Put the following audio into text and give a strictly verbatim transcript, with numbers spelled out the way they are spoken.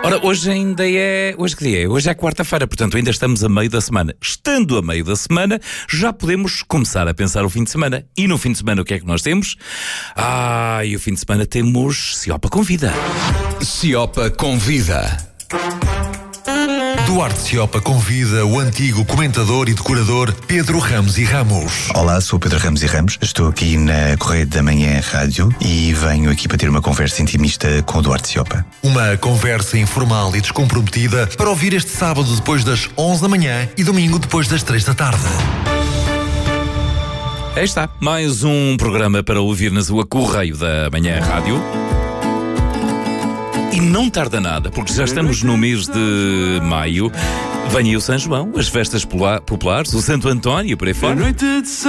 Ora, hoje ainda é... Hoje que dia é? Hoje é quarta-feira, portanto ainda estamos a meio da semana. Estando a meio da semana, já podemos começar a pensar o fim de semana. E no fim de semana o que é que nós temos? Ah, e o fim de semana temos Ciopa Convida. Ciopa Convida. Duarte Ciopa convida o antigo comentador e decorador Pedro Ramos e Ramos. Olá, sou Pedro Ramos e Ramos. Estou aqui na Correio da Manhã Rádio e venho aqui para ter uma conversa intimista com o Duarte Ciopa. Uma conversa informal e descomprometida para ouvir este sábado depois das onze da manhã e domingo depois das três da tarde. Aí está, mais um programa para ouvir na sua Correio da Manhã Rádio. E não tarda nada, porque já estamos no mês de maio. Vem aí o São João, as festas populares, o Santo António, por aí fora.